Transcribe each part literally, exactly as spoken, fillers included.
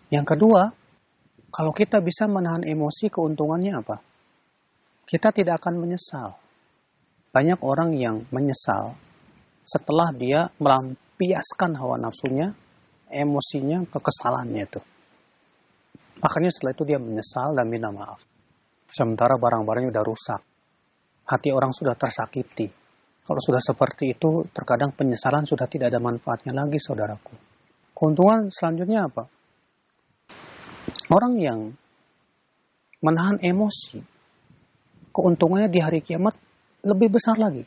Yang kedua, kalau kita bisa menahan emosi, keuntungannya apa? Kita tidak akan menyesal. Banyak orang yang menyesal setelah dia melampiaskan hawa nafsunya, emosinya, kekesalannya itu. Akhirnya setelah itu dia menyesal dan minta maaf. Sementara barang-barangnya sudah rusak. Hati orang sudah tersakiti. Kalau sudah seperti itu, terkadang penyesalan sudah tidak ada manfaatnya lagi, saudaraku. Keuntungan selanjutnya apa? Orang yang menahan emosi, keuntungannya di hari kiamat lebih besar lagi.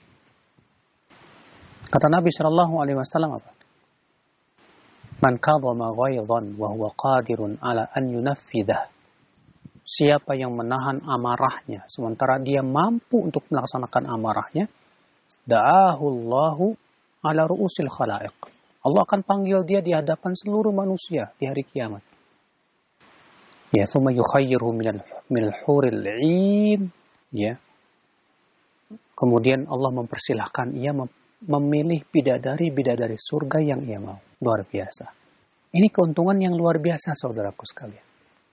Kata Nabi Shallallahu Alaihi Wasallam apa? Man kadhama ghaidhan wa huwa qadirun ala an yunaffidah. Siapa yang menahan amarahnya sementara dia mampu untuk melaksanakan amarahnya, da'ahu Allahu ala ru'usil khalaiq. Allah akan panggil dia di hadapan seluruh manusia di hari kiamat. Ya, thumma yukhayyiruhu minal minal huril 'ain, ya. Kemudian Allah mempersilahkan ia memilih bidadari-bidadari surga yang ia mau. Luar biasa. Ini keuntungan yang luar biasa, saudaraku sekalian.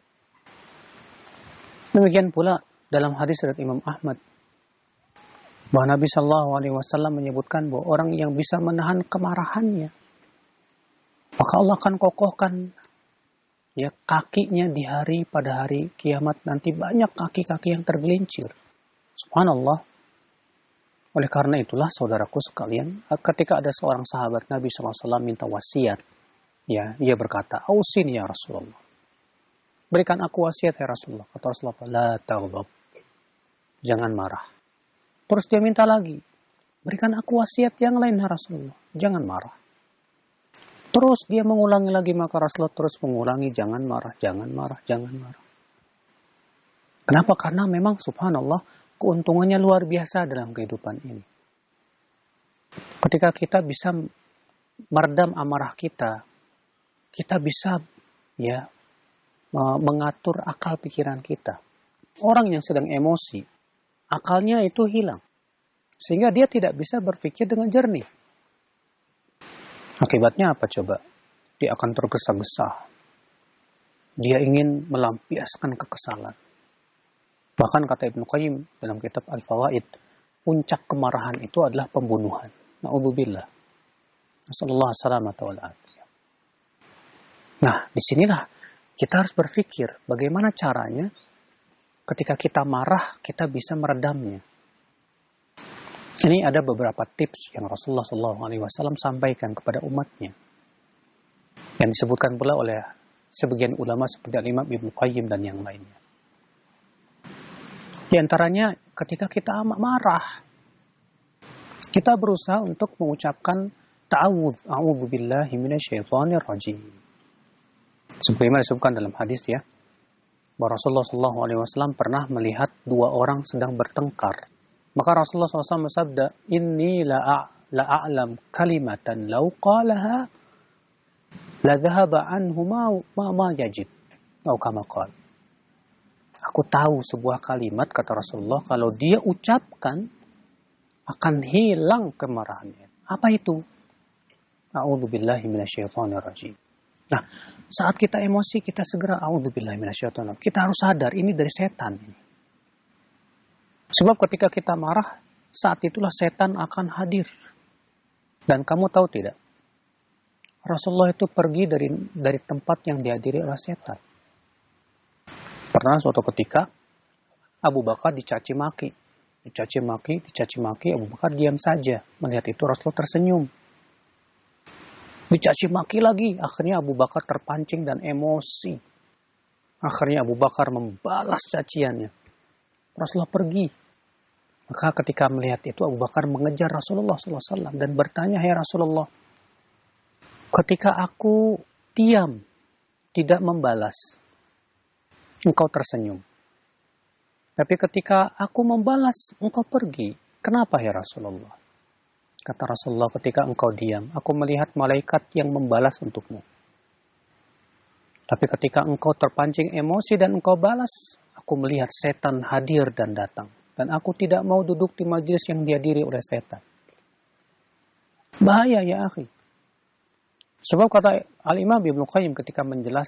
Demikian pula dalam hadis riwayat Imam Ahmad, bahwa Nabi Shallallahu Alaihi Wasallam menyebutkan bahwa orang yang bisa menahan kemarahannya, maka Allah akan kokohkan ya kakinya di hari pada hari kiamat nanti, banyak kaki-kaki yang tergelincir. Subhanallah. Oleh karena itulah saudaraku sekalian, ketika ada seorang sahabat Nabi shallallahu alaihi wasallam minta wasiat, ya, ia berkata, "Ausini ya Rasulullah." Berikan aku wasiat ya Rasulullah. Kata Rasulullah, "La taghdab." Jangan marah. Terus dia minta lagi, "Berikan aku wasiat yang lain ya Rasulullah." Jangan marah. Terus dia mengulangi lagi, maka Rasulullah terus mengulangi, "Jangan marah, jangan marah, jangan marah." Kenapa? Karena memang subhanallah, keuntungannya luar biasa dalam kehidupan ini. Ketika kita bisa meredam amarah kita, kita bisa ya mengatur akal pikiran kita. Orang yang sedang emosi, akalnya itu hilang. Sehingga dia tidak bisa berpikir dengan jernih. Akibatnya apa coba? Dia akan tergesa-gesa. Dia ingin melampiaskan kekesalan. Bahkan kata Ibnu Qayyim dalam kitab Al-Fawaid, puncak kemarahan itu adalah pembunuhan. Na'udzubillah. Nasallallahu salamata wal afiyah. Nah, disinilah kita harus berpikir bagaimana caranya ketika kita marah, kita bisa meredamnya. Ini ada beberapa tips yang Rasulullah shallallahu alaihi wasallam sampaikan kepada umatnya. Yang disebutkan pula oleh sebagian ulama seperti Imam Ibnu Qayyim dan yang lainnya. Di antaranya ketika kita amat marah, kita berusaha untuk mengucapkan ta'awudz, a'udzu billahi minasyaitonir rajim. Sebagaimana disebutkan dalam hadis ya, bahwa Rasulullah shallallahu alaihi wasallam pernah melihat dua orang sedang bertengkar. Maka Rasulullah shallallahu alaihi wasallam bersabda, "Inni la a'lam kalimatan law qalaha la dhahaba anhu ma ma yajid." Atau kama qala. Aku tahu sebuah kalimat, kata Rasulullah, kalau dia ucapkan akan hilang kemarahannya. Apa itu? A'udzubillahi minasyaitonir rajim. Nah, saat kita emosi, kita segera a'udzubillahi minasyaitonir rajim. Kita harus sadar ini dari setan ini. Sebab ketika kita marah, saat itulah setan akan hadir. Dan kamu tahu tidak? Rasulullah itu pergi dari dari tempat yang dihadiri oleh setan. Pernah suatu ketika Abu Bakar dicaci maki, dicaci maki, dicaci maki, Abu Bakar diam saja. Melihat itu Rasulullah tersenyum. Dicaci maki lagi, akhirnya Abu Bakar terpancing dan emosi. Akhirnya Abu Bakar membalas caciannya. Rasulullah pergi. Maka ketika melihat itu Abu Bakar mengejar Rasulullah shallallahu alaihi wasallam dan bertanya, "Hai Rasulullah, ketika aku diam, tidak membalas, engkau tersenyum. Tapi ketika aku membalas, engkau pergi. Kenapa ya Rasulullah?" Kata Rasulullah, "Ketika engkau diam, aku melihat malaikat yang membalas untukmu. Tapi ketika engkau terpancing emosi dan engkau balas, aku melihat setan hadir dan datang. Dan aku tidak mau duduk di majelis yang dihadiri oleh setan." Bahaya ya akhi. Sebab kata Al-Imam Ibnu Qayyim ketika menjelaskan